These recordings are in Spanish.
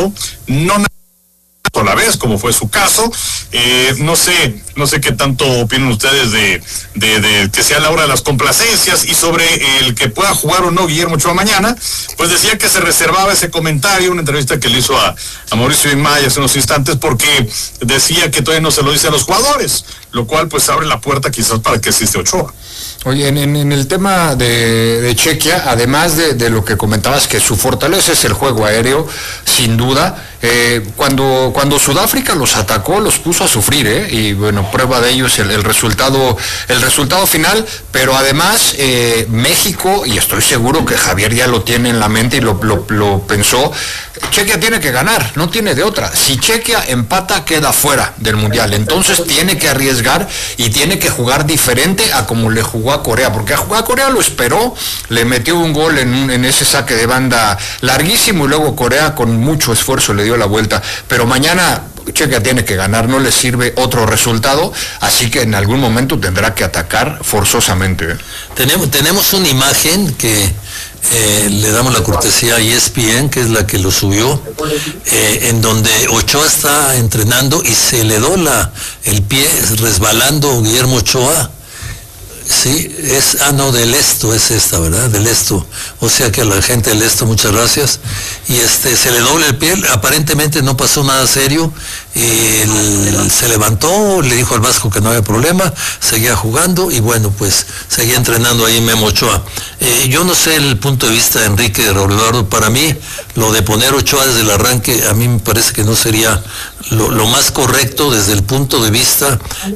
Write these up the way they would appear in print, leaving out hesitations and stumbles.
resultado, no a la vez, como fue su caso. No sé qué tanto opinan ustedes de que sea la hora de las complacencias, y sobre el que pueda jugar o no Guillermo Ochoa mañana, pues decía que se reservaba ese comentario, una entrevista que le hizo a Mauricio Imay hace unos instantes, porque decía que todavía no se lo dice a los jugadores, lo cual pues abre la puerta quizás para que existe Ochoa. Oye, en el tema de Chequia, además de lo que comentabas, que su fortaleza es el juego aéreo, sin duda. Cuando Sudáfrica los atacó, los puso a sufrir, y bueno, prueba de ello es el resultado final, pero además México, y estoy seguro que Javier ya lo tiene en la mente y lo pensó, Chequia tiene que ganar, no tiene de otra. Si Chequia empata, queda fuera del Mundial, entonces tiene que arriesgar y tiene que jugar diferente a como le jugó a Corea, porque a Corea lo esperó, le metió un gol en ese saque de banda larguísimo, y luego Corea con mucho esfuerzo le dio la vuelta, pero mañana Chequia tiene que ganar, no le sirve otro resultado, así que en algún momento tendrá que atacar forzosamente. Tenemos una imagen que le damos la cortesía a ESPN, que es la que lo subió, en donde Ochoa está entrenando y se le dobla el pie resbalando Guillermo Ochoa. Sí, del Esto es esta, ¿verdad? Del Esto. O sea que a la gente del Esto, muchas gracias. Y se le dobla el pie, aparentemente no pasó nada serio. Se levantó, le dijo al Vasco que no había problema, seguía jugando y bueno, pues seguía entrenando ahí Memo Ochoa. Yo no sé el punto de vista de Enrique de Raúl Eduardo. Para mí, lo de poner Ochoa desde el arranque, a mí me parece que no sería lo más correcto desde el punto de vista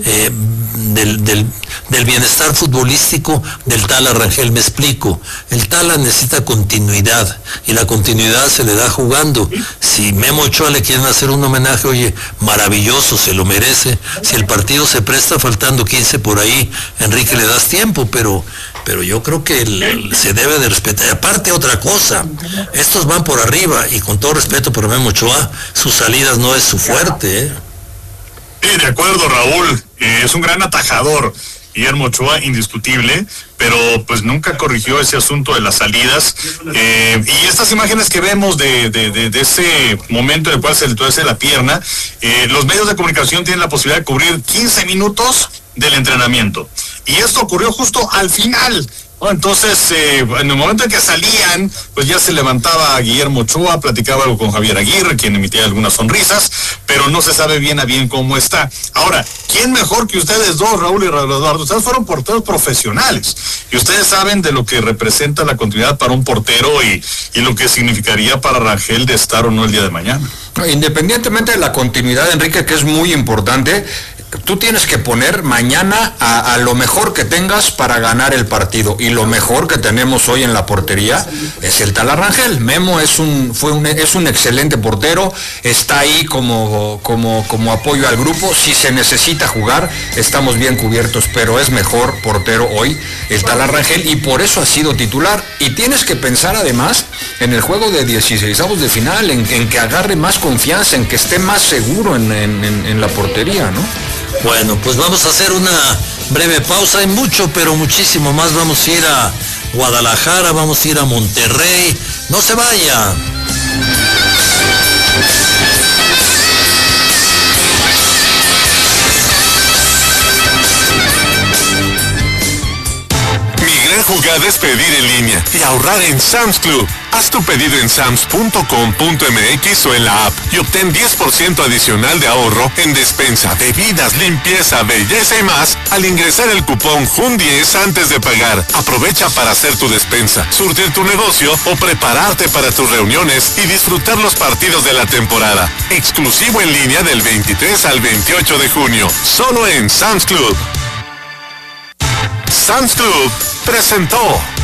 del bienestar futbolístico del Tala Rangel. Me explico, el Tala necesita continuidad y la continuidad se le da jugando. Si Memo Ochoa le quieren hacer un homenaje, oye, maravilloso, se lo merece. Si el partido se presta faltando 15 por ahí, Enrique, le das tiempo, pero yo creo que se debe de respetar. Aparte, otra cosa, estos van por arriba y con todo respeto por Memo Ochoa, sus salidas no es su fuerte, Sí, de acuerdo, Raúl, es un gran atajador Guillermo Ochoa, indiscutible, pero pues nunca corrigió ese asunto de las salidas, y estas imágenes que vemos de ese momento en el cual se le tuerce la pierna, los medios de comunicación tienen la posibilidad de cubrir 15 minutos del entrenamiento, y esto ocurrió justo al final. Entonces, en el momento en que salían, pues ya se levantaba Guillermo Ochoa, platicaba algo con Javier Aguirre, quien emitía algunas sonrisas, pero no se sabe bien a bien cómo está. Ahora, ¿quién mejor que ustedes dos, Raúl y Raúl Eduardo? Ustedes fueron porteros profesionales, y ustedes saben de lo que representa la continuidad para un portero y lo que significaría para Rangel de estar o no el día de mañana. Independientemente de la continuidad, Enrique, que es muy importante, tú tienes que poner mañana a lo mejor que tengas para ganar el partido, y lo mejor que tenemos hoy en la portería es el Tala Rangel. Memo es un excelente portero, está ahí como apoyo al grupo. Si se necesita jugar, estamos bien cubiertos, pero es mejor portero hoy el Tala Rangel, y por eso ha sido titular. Y tienes que pensar además en el juego de 16avos de final, en que agarre más confianza, en que esté más seguro en la portería, ¿no? Bueno, pues vamos a hacer una breve pausa. Hay mucho, pero muchísimo más. Vamos a ir a Guadalajara, vamos a ir a Monterrey. No se vaya. Mi gran jugada es pedir en línea y ahorrar en Sam's Club. Haz tu pedido en sams.com.mx o en la app y obtén 10% adicional de ahorro en despensa, bebidas, limpieza, belleza y más al ingresar el cupón JUN10 antes de pagar. Aprovecha para hacer tu despensa, surtir tu negocio o prepararte para tus reuniones y disfrutar los partidos de la temporada. Exclusivo en línea del 23 al 28 de junio, solo en Sam's Club. Sam's Club presentó